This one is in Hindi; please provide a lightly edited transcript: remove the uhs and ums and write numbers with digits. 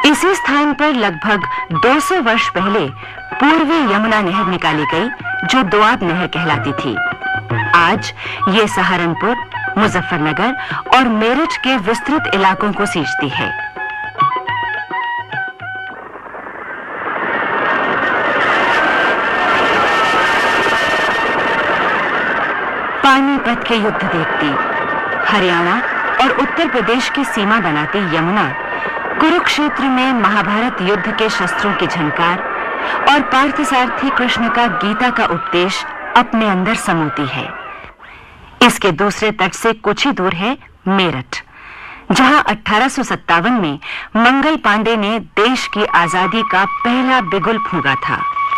इसी स्थान पर लगभग 200 वर्ष पहले पूर्वी यमुना नहर निकाली गई, जो दोआब नहर कहलाती थी। आज ये सहारनपुर, मुजफ्फरनगर और मेरठ के विस्तृत इलाकों को सींचती है। पानीपत के युद्ध देखती, हरियाणा और उत्तर प्रदेश की सीमा बनाती यमुना कुरुक्षेत्र में महाभारत युद्ध के शस्त्रों की झनकार और पार्थसारथी कृष्ण का गीता का उपदेश अपने अंदर समोती है। इसके दूसरे तट से कुछ ही दूर है मेरठ, जहां 1857 में मंगल पांडे ने देश की आजादी का पहला बिगुल फूंका था।